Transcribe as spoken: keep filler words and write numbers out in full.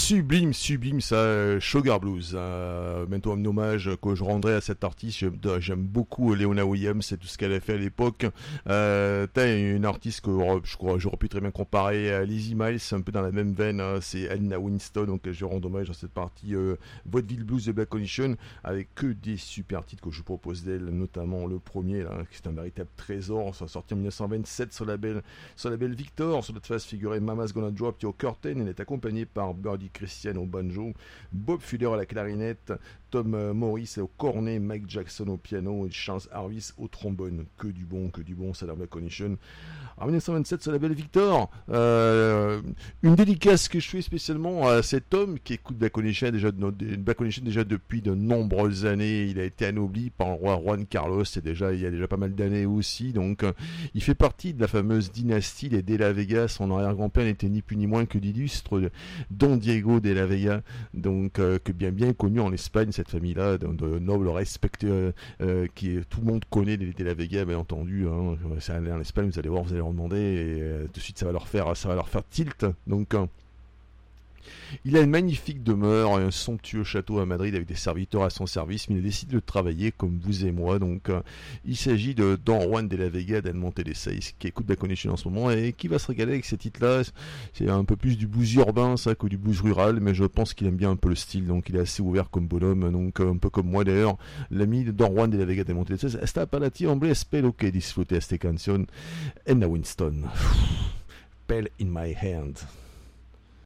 Sublime, sublime, ça, Sugar Blues. Euh, maintenant, un hommage que je rendrai à cet artiste. J'aime, j'aime beaucoup Leona Williams et tout ce qu'elle a fait à l'époque. Euh, t'as une artiste que je crois j'aurais pu très bien comparer à Lizzie Miles, un peu dans la même veine. Hein, c'est Elna Winston, donc je rends hommage à cette partie euh, Vaudeville Blues de Black Condition, avec que des super titres que je vous propose d'elle, notamment le premier, là, qui est un véritable trésor. Ça a sorti en dix-neuf cent vingt-sept sur la belle, sur la belle Victor. Sur notre face figurait Mama's Gonna Drop You Curtain. Elle est accompagnée par Birdie Christian au banjo, Bob Fuller à la clarinette, Tom euh, Morris au cornet, Mike Jackson au piano et Charles Harris au trombone. Que du bon, que du bon, ça la Black Condition. En dix-neuf cent vingt-sept, sur la belle Victor, euh, une dédicace que je fais spécialement à cet homme qui écoute Black Condition déjà, de, de, Black Condition déjà depuis de nombreuses années. Il a été anobli par le roi Juan Carlos, c'est déjà, il y a déjà pas mal d'années aussi. Donc, euh, il fait partie de la fameuse dynastie des De La Vega. Son arrière-grand-père n'était ni plus ni moins que l'illustre Don Diego De La Vega, donc euh, que bien bien connu en Espagne, cette famille-là, de, de nobles respectés, euh, euh, qui tout le monde connaît les De La Vega, bien entendu. Hein, c'est en Espagne, vous allez voir, vous allez leur demander, et euh, de suite ça va leur faire, ça va leur faire tilt. Donc euh, il a une magnifique demeure, un somptueux château à Madrid avec des serviteurs à son service, mais il a décidé de travailler comme vous et moi. Donc euh, il s'agit de Don Juan de la Vega d'Almonte de Seis, qui écoute Black Condition en ce moment et qui va se régaler avec ces titres-là. C'est un peu plus du blues urbain, ça, que du blues rural, mais je pense qu'il aime bien un peu le style, donc il est assez ouvert comme bonhomme, donc un peu comme moi d'ailleurs. L'ami de Don Juan de la Vega d'Almonte de Seis, esta para ti, hombre, espero que disfrute esta canción. Edna Winston, Pell in my hand.